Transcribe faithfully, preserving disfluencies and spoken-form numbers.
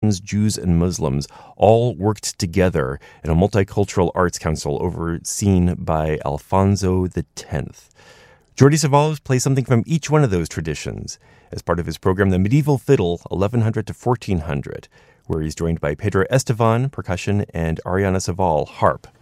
Christians, Jews, and Muslims all worked together in a multicultural arts council overseen by Alfonso X. Jordi Savall plays something from each one of those traditions as part of his program, The Medieval Fiddle, eleven hundred to fourteen hundred, where he's joined by Pedro Estevan, percussion, and Ariana Savall, harp.